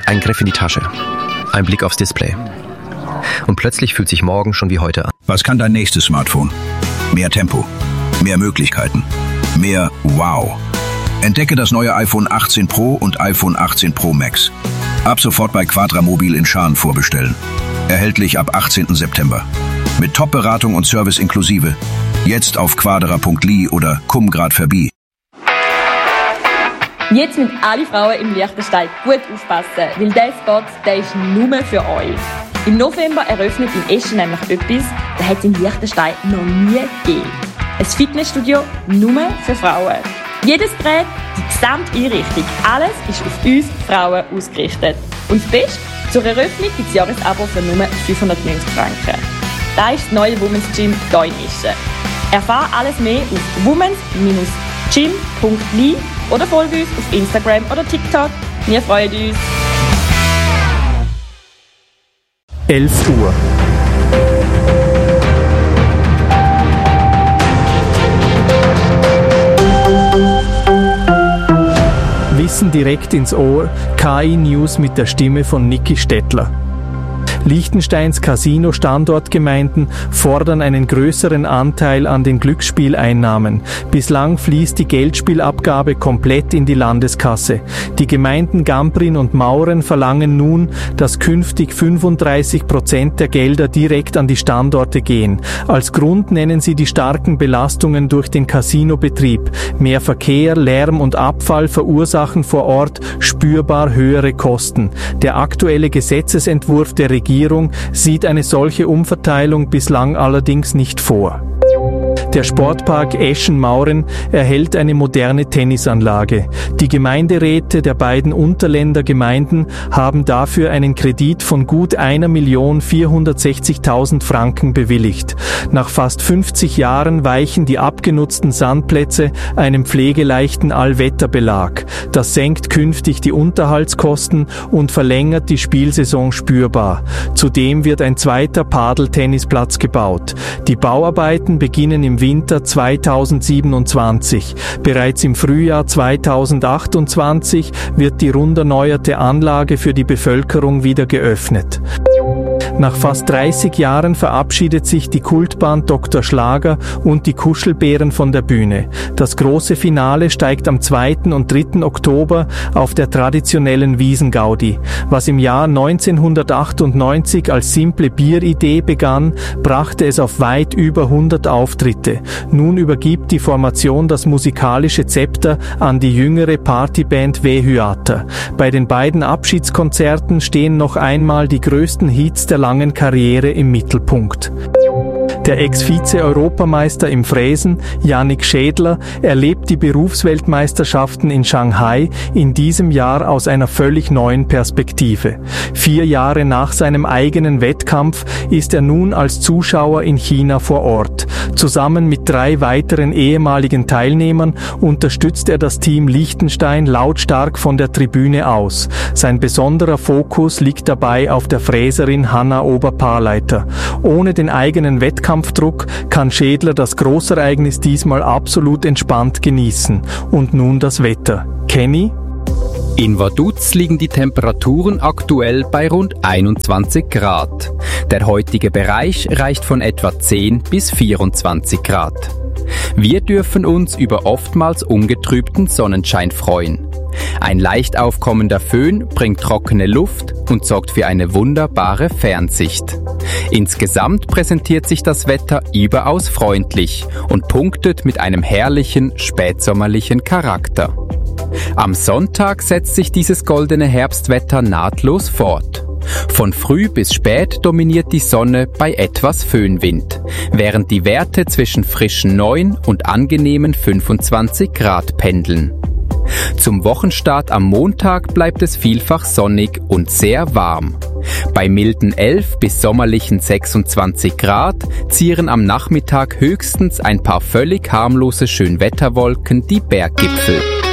Ein Griff in die Tasche. Ein Blick aufs Display. Und plötzlich fühlt sich morgen schon wie heute an. Was kann dein nächstes Smartphone? Mehr Tempo, mehr Möglichkeiten, mehr Wow. Entdecke das neue iPhone 18 Pro und iPhone 18 Pro Max. Ab sofort bei Quadramobil in Schaan vorbestellen. Erhältlich ab 18. September. Mit Top-Beratung und Service inklusive. Jetzt auf quadra.li oder komm grad vorbei. Jetzt müssen alle Frauen im Liechtenstein gut aufpassen, weil dieser Spot, der ist nur für euch. Im November eröffnet in Eschen nämlich etwas, das hat es in Liechtenstein noch nie gegeben. Ein Fitnessstudio nur für Frauen. Jedes Gerät, die gesamte Einrichtung, alles ist auf uns Frauen ausgerichtet. Und das Beste, zur Eröffnung gibt es Jahresabo für nur 590 Franken. Das ist das neue Women's Gym hier in Eschen. Erfahre alles mehr auf womens-gym.li oder folge uns auf Instagram oder TikTok. Wir freuen uns. 11 Uhr. Wissen direkt ins Ohr, KI News mit der Stimme von Niki Stettler. Liechtensteins Casino-Standortgemeinden fordern einen größeren Anteil an den Glücksspieleinnahmen. Bislang fließt die Geldspielabgabe komplett in die Landeskasse. Die Gemeinden Gamprin und Mauren verlangen nun, dass künftig 35% der Gelder direkt an die Standorte gehen. Als Grund nennen sie die starken Belastungen durch den Casinobetrieb. Mehr Verkehr, Lärm und Abfall verursachen vor Ort spürbar höhere Kosten. Der aktuelle Gesetzesentwurf der Regierung sieht eine solche Umverteilung bislang allerdings nicht vor. Der Sportpark Eschen-Mauren erhält eine moderne Tennisanlage. Die Gemeinderäte der beiden Unterländergemeinden haben dafür einen Kredit von gut 1.460.000 Franken bewilligt. Nach fast 50 Jahren weichen die abgenutzten Sandplätze einem pflegeleichten Allwetterbelag. Das senkt künftig die Unterhaltskosten und verlängert die Spielsaison spürbar. Zudem wird ein zweiter Padeltennisplatz gebaut. Die Bauarbeiten beginnen im Winter 2027. Bereits im Frühjahr 2028 wird die rund erneuerte Anlage für die Bevölkerung wieder geöffnet. Nach fast 30 Jahren verabschiedet sich die Kultband Dr. Schlager und die Kuschelbären von der Bühne. Das große Finale steigt am 2. und 3. Oktober auf der traditionellen Wiesengaudi. Was im Jahr 1998 als simple Bieridee begann, brachte es auf weit über 100 Auftritte. Nun übergibt die Formation das musikalische Zepter an die jüngere Partyband Vehyata. Bei den beiden Abschiedskonzerten stehen noch einmal die größten Hits der langen Karriere im Mittelpunkt. Der Ex-Vize-Europameister im Fräsen, Yannick Schädler, erlebt die Berufsweltmeisterschaften in Shanghai in diesem Jahr aus einer völlig neuen Perspektive. 4 Jahre nach seinem eigenen Wettkampf ist er nun als Zuschauer in China vor Ort. Zusammen mit 3 weiteren ehemaligen Teilnehmern unterstützt er das Team Liechtenstein lautstark von der Tribüne aus. Sein besonderer Fokus liegt dabei auf der Fräserin Hanna Oberpaarleiter. Ohne den eigenen Wettkampfdruck kann Schädler das Großereignis diesmal absolut entspannt genießen. Und nun das Wetter. Kenny? In Vaduz liegen die Temperaturen aktuell bei rund 21 Grad. Der heutige Bereich reicht von etwa 10 bis 24 Grad. Wir dürfen uns über oftmals ungetrübten Sonnenschein freuen. Ein leicht aufkommender Föhn bringt trockene Luft und sorgt für eine wunderbare Fernsicht. Insgesamt präsentiert sich das Wetter überaus freundlich und punktet mit einem herrlichen, spätsommerlichen Charakter. Am Sonntag setzt sich dieses goldene Herbstwetter nahtlos fort. Von früh bis spät dominiert die Sonne bei etwas Föhnwind, während die Werte zwischen frischen 9 und angenehmen 25 Grad pendeln. Zum Wochenstart am Montag bleibt es vielfach sonnig und sehr warm. Bei milden 11 bis sommerlichen 26 Grad zieren am Nachmittag höchstens ein paar völlig harmlose Schönwetterwolken die Berggipfel.